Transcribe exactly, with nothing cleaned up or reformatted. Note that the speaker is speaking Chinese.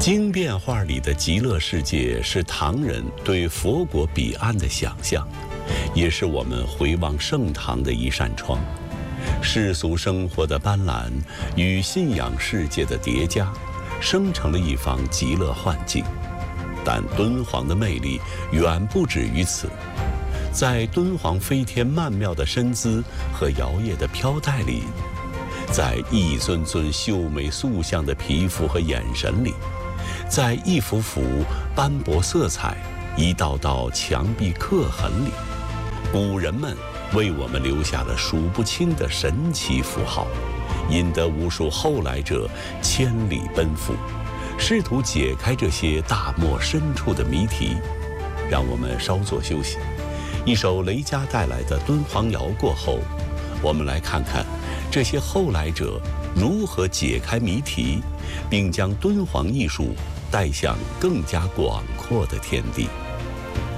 经变画里的极乐世界是唐人对佛国彼岸的想象，也是我们回望盛唐的一扇窗。世俗生活的斑斓与信仰世界的叠加，生成了一方极乐幻境。但敦煌的魅力远不止于此，在敦煌飞天曼妙的身姿和摇曳的飘带里，在一尊尊秀美塑像的皮肤和眼神里，在一幅幅斑驳色彩、一道道墙壁刻痕里，古人们为我们留下了数不清的神奇符号，引得无数后来者千里奔赴，试图解开这些大漠深处的谜题。让我们稍作休息，一首雷佳带来的敦煌谣过后，我们来看看这些后来者如何解开谜题，并将敦煌艺术带向更加广阔的天地。